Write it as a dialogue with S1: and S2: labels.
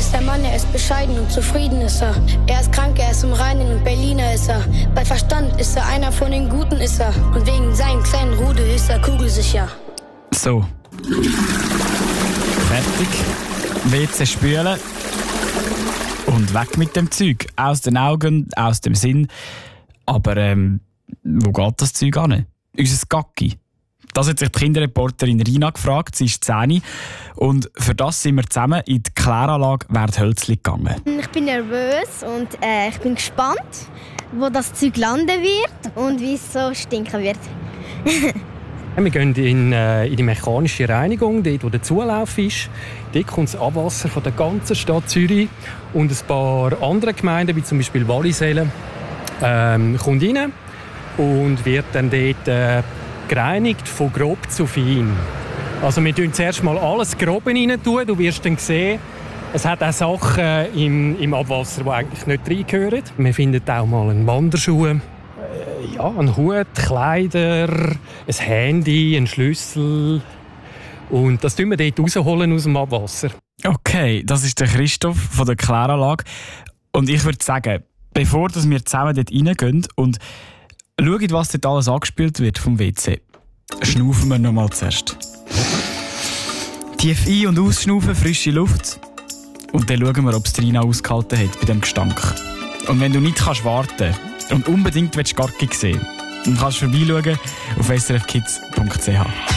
S1: ist der Mann, er ist bescheiden und zufrieden ist er. Er ist krank, er ist im Reinen und Berliner ist er. Bei Verstand ist er einer von den Guten ist er. Und wegen seinem kleinen Rudel ist er kugelsicher.
S2: So. Fertig. WC spülen. Und weg mit dem Zeug. Aus den Augen, aus dem Sinn. Aber wo geht das Zeug an? Unser Gacki. Das hat sich die Kinderreporterin Rina gefragt. Sie ist 10 und für das sind wir zusammen in die Kläranlage Werthölzli gegangen.
S3: Ich bin nervös und ich bin gespannt, wo das Zeug landen wird und wie es so stinken wird.
S4: Wir gehen in die mechanische Reinigung, dort wo der Zulauf ist. Dort kommt das Abwasser von der ganzen Stadt Zürich und ein paar andere Gemeinden, wie zum Beispiel Wallisellen, kommt rein und wird dann dort gereinigt von grob zu fein. Also wir tun zuerst mal alles Grobe rein tun. Du wirst dann sehen, es hat auch Sachen im Abwasser, die eigentlich nicht reingehören. Wir finden auch mal einen Wanderschuh, einen Hut, Kleider, ein Handy, einen Schlüssel. Und das tun wir dort rausholen aus dem Abwasser.
S2: Okay, das ist der Christoph von der Kläranlage. Und ich würde sagen, bevor wir zusammen dort reingehen und schauen, was dort alles angespült wird vom WC, schnaufen wir noch mal zuerst. Tief ein- und ausschnaufen, frische Luft. Und dann schauen wir, ob es Rina ausgehalten hat bei dem Gestank. Und wenn du nicht kannst warten und unbedingt Gacki sehen willst, dann kannst du vorbeischauen auf srfkids.ch.